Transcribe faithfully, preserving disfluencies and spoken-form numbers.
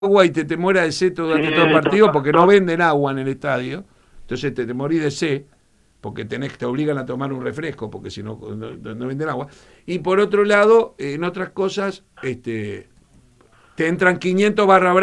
agua y te, te mueras de sed durante sí, todo el partido porque no venden agua en el estadio. Entonces te, te morís de sed porque tenés, te obligan a tomar un refresco porque si no, no, no venden agua. Y por otro lado, en otras cosas, este, te entran quinientos barra